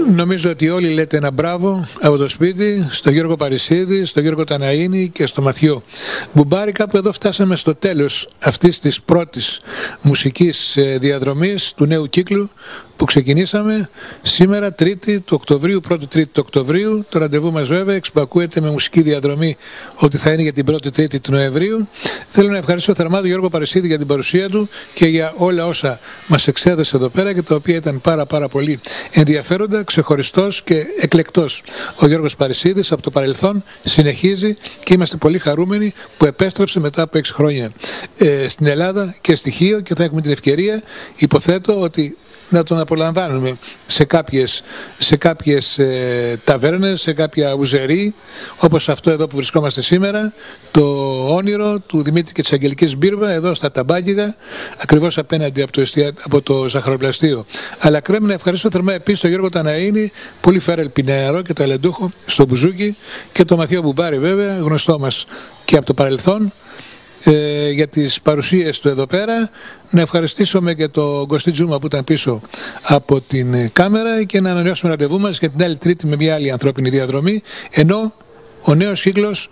Νομίζω ότι όλοι λέτε ένα μπράβο από το σπίτι στο Γιώργο Παρισίδη, στο Γιώργο Ταναΐνη και στο Μαθιό Μπουμπάρη. Κάπου εδώ φτάσαμε στο τέλος αυτής της πρώτης μουσικής διαδρομής του νέου κύκλου που ξεκινήσαμε σήμερα, 1η του Οκτωβρίου, 1η Τρίτη του Οκτωβρίου. Το ραντεβού μας βέβαια εξπακούεται με μουσική διαδρομή ότι θα είναι για την 1η Τρίτη του Νοεμβρίου. Θέλω να ευχαριστήσω θερμά τον Γιώργο Παρισίδη για την παρουσία του και για όλα όσα μας εξέδεσε εδώ πέρα και τα οποία ήταν πάρα πολύ ενδιαφέροντα, ξεχωριστός και εκλεκτός. Ο Γιώργος Παρισίδης από το παρελθόν συνεχίζει και είμαστε πολύ χαρούμενοι που επέστρεψε μετά από 6 χρόνια στην Ελλάδα και στοιχείο, και θα έχουμε την ευκαιρία, υποθέτω, ότι να τον απολαμβάνουμε σε κάποιες ταβέρνες, σε κάποια ουζερί, όπως αυτό εδώ που βρισκόμαστε σήμερα, το όνειρο του Δημήτρη και της Αγγελικής Μπίρβα, εδώ στα Ταμπάκηδα, ακριβώς απέναντι από το ζαχαροπλαστείο. Αλλά κρέμει να ευχαριστώ θερμά επίσης τον Γιώργο Ταναΐνη, πολύ φέρελ πινέαρο και ταλεντούχο στο μπουζούκι, και τον Μαθιό Μπουμπάρη βέβαια, γνωστό μας και από το παρελθόν, για τις παρουσίες του εδώ πέρα. Να ευχαριστήσουμε και τον Κωστή Τζούμα που ήταν πίσω από την κάμερα και να ανανεώσουμε ραντεβού μας για την άλλη Τρίτη με μια άλλη ανθρώπινη διαδρομή, ενώ ο νέος κύκλος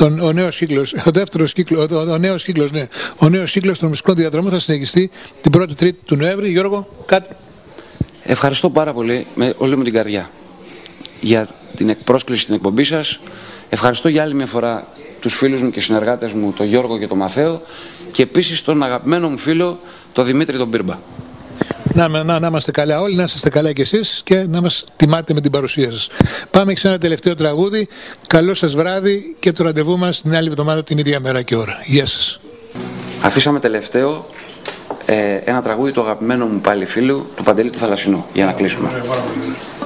των μουσικών διαδρομών θα συνεχιστεί την 1η Τρίτη του Νοέμβρη. Γιώργο, κάτι? Ευχαριστώ πάρα πολύ με όλη μου την καρδιά για την πρόσκληση στην εκπομπή σας. Ευχαριστώ για άλλη μια φορά τους φίλους μου και συνεργάτες μου, τον Γιώργο και τον Μαθαίο, και επίσης τον αγαπημένο μου φίλο, τον Δημήτρη τον Μπίρμπα. Να είμαστε καλά όλοι, να είστε καλά κι εσείς και να μας τιμάτε με την παρουσία σας. Πάμε σε ένα τελευταίο τραγούδι. Καλό σας βράδυ και το ραντεβού μας την άλλη εβδομάδα την ίδια μέρα και ώρα. Γεια σας. Αφήσαμε τελευταίο ένα τραγούδι του αγαπημένου μου πάλι φίλου, του Παντελή του Θαλασσινού, για να κλείσουμε.